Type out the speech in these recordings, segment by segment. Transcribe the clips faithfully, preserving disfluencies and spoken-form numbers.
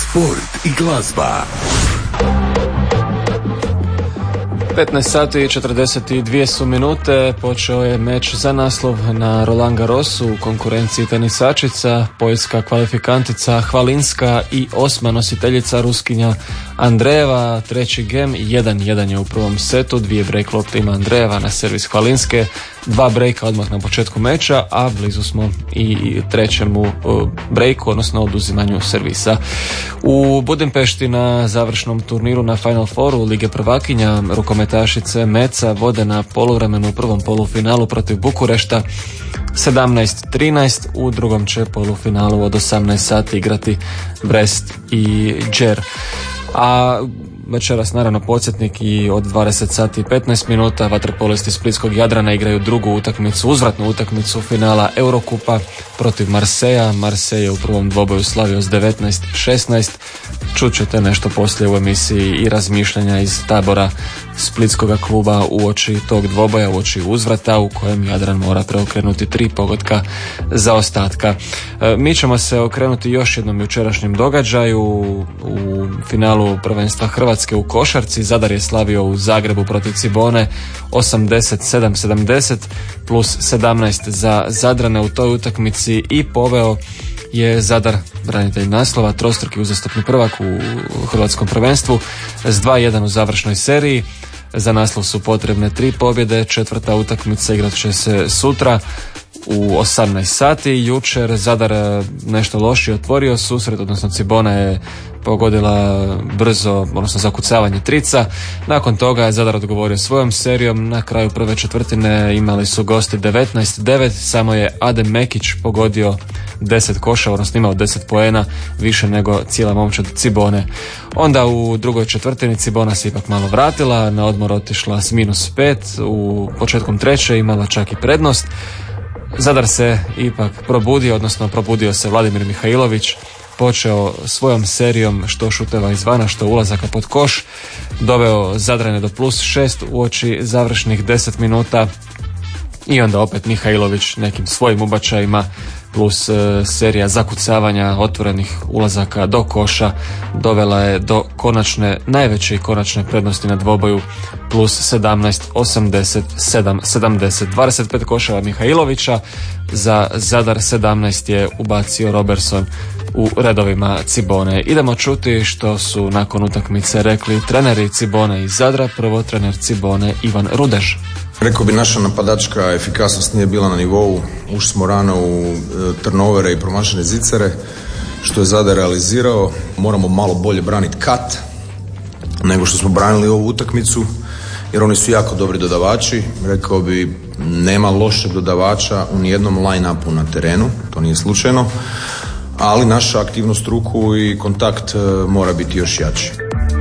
sport i glazba. petnaest sati i četrdeset dvije su minute, počeo je meč za naslov na Roland Garrosu u konkurenciji tenisačica, poljska kvalifikantica Hvalinska i osma nositeljica Ruskinja Andreeva. Treći gem, jedan jedan je u prvom setu, dvije break lopte ima Andreeva na servis Hvalinske, dva brejka odmah na početku meča, a blizu smo i trećemu brejku, odnosno oduzimanju servisa. U Budimpešti na završnom turniru na Final Fouru Lige prvakinja rukometašice Meca vode na poluvremenu u prvom polufinalu protiv Bukurešta sedamnaest trinaest, u drugom će polufinalu od osamnaest sati igrati Brest i Džer. A večeras naravno podsjetnik i od dvadeset sati i petnaest minuta vaterpolisti Splitskog Jadrana igraju drugu utakmicu, uzvratnu utakmicu finala Eurokupa protiv Marseja. Marsej je u prvom dvoboju slavio s devetnaest šesnaest. Čut ćete nešto poslije u emisiji i razmišljanja iz tabora Splitskoga kluba uoči tog dvoboja, uoči uzvrata u kojem Jadran mora preokrenuti tri pogotka zaostatka. E, mi ćemo se okrenuti još jednom jučerašnjem događaju u finalu prvenstva Hrvatske u košarci. Zadar je slavio u Zagrebu protiv Cibone osamdeset sedam sedamdeset plus sedamnaest za Zadrane u toj utakmici i poveo je Zadar, branitelj naslova, trostruki uzastopni prvak u hrvatskom prvenstvu s dva jedan u završnoj seriji. Za naslov su potrebne tri pobjede, četvrta utakmica igrat će se sutra u osamnaest sati. Jučer Zadar nešto lošije otvorio susret, odnosno Cibona je pogodila brzo, odnosno zakucavanje trica. Nakon toga je Zadar odgovorio svojom serijom. Na kraju prve četvrtine imali su gosti devetnaest devet, samo je Adem Mekić pogodio deset koša, odnosno imao deset poena više nego cijela momčad Cibone. Onda u drugoj četvrtini Cibona se ipak malo vratila, na odmor otišla s minus pet, u početkom treće imala čak i prednost. Zadar se ipak probudio, odnosno probudio se Vladimir Mihajlović, počeo svojom serijom što šuteva izvana, što ulazaka pod koš, doveo Zadrane do plus šest uoči završnih deset minuta i onda opet Mihajlović nekim svojim ubačajima plus e, serija zakucavanja otvorenih ulazaka do koša dovela je do konačne, najveće konačne prednosti na dvoboju plus sedamnaest osamdeset sedam sedamdeset. dvadeset pet koševa Mihajlovića, za Zadar sedamnaest je ubacio Robertson u redovima Cibone. Idemo čuti što su nakon utakmice rekli treneri Cibone i Zadra. Prvo trener Cibone Ivan Rudež. Rekao bi, naša napadačka efikasnost nije bila na nivou, ušli smo rano u turnovere i promašene zicere, što je Zadar realizirao. Moramo malo bolje braniti kat nego što smo branili ovu utakmicu, jer oni su jako dobri dodavači. Rekao bi, nema lošeg dodavača u nijednom line-upu na terenu, to nije slučajno, ali naša aktivnost ruku i kontakt mora biti još jači.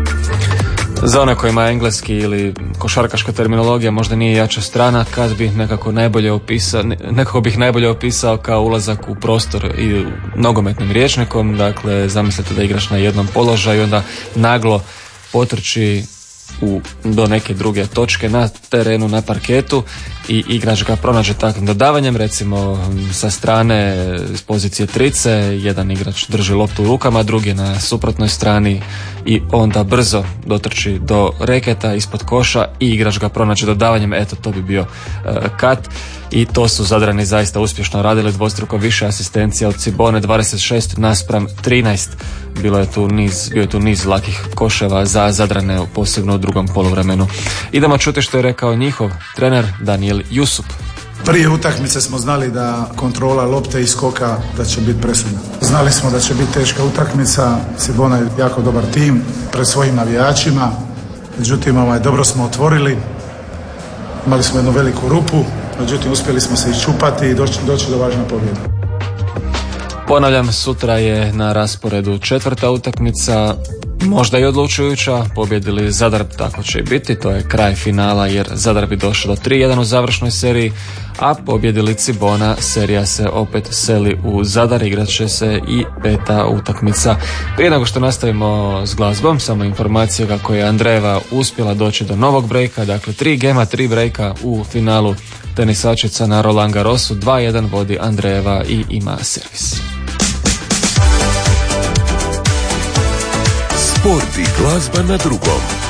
Za one kojima engleski ili košarkaška terminologija možda nije jača strana, kad bi nekako najbolje opisao, nekako bih najbolje opisao kao ulazak u prostor i nogometnim rječnikom. Dakle, zamislite da igraš na jednom položaju, onda naglo potrči u, do neke druge točke na terenu, na parketu i igrač ga pronađe takvim dodavanjem, recimo sa strane iz pozicije trice, jedan igrač drži loptu u rukama, drugi na suprotnoj strani i onda brzo dotrči do reketa ispod koša i igrač ga pronađe dodavanjem. Eto, to bi bio uh, kat i to su Zadrani zaista uspješno radili, dvostruko više asistencija od Cibone, dvadeset šest naspram trinaest. Bilo je tu niz, bio je tu niz lakih koševa za Zadrane, posebno u drugom poluvremenu. Idemo čuti što je rekao njihov trener Daniel Jusup. Prije utakmice smo znali da kontrola lopte i skoka da će biti presudna. Znali smo da će biti teška utakmica, Cibona je jako dobar tim pred svojim navijačima, međutim ovaj, dobro smo otvorili, imali smo jednu veliku rupu, međutim uspjeli smo se iščupati i doći, doći do važne pobjede. Ponavljam, sutra je na rasporedu četvrta utakmica, možda i odlučujuća. Pobjedili Zadar, tako će i biti, to je kraj finala jer Zadar bi došao do tri jedan u završnoj seriji, a pobjedili Cibona, serija se opet seli u Zadar, igrat će se i peta utakmica. Prije nego što nastavimo s glazbom, samo informacija kako je Andreeva uspjela doći do novog brejka, dakle tri gema, tri brejka u finalu tenisačica na Roland Garrosu, dva jedan vodi Andreeva i ima servis. Sport i glazba na drugom.